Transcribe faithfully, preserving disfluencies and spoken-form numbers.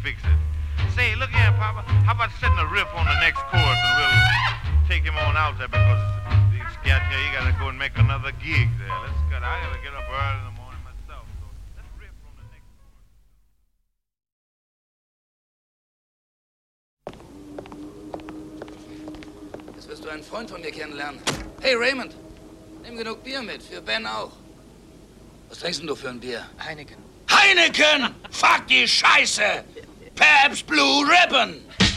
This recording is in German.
fix it. Say, look here, Papa. How about setting a riff on the next chorus and we'll take him on out there because he's got here. He got to go and make another gig there. Let's go. I got to get up early in the morning myself. So let's riff on the next chorus. Jetzt wirst du einen Freund von mir kennenlernen. Hey, Raymond. Nimm genug Bier mit. Für Ben auch. Was trinkst denn du für ein Bier? Heineken. Heineken! Fuck die Scheiße! Pabst Blue Ribbon!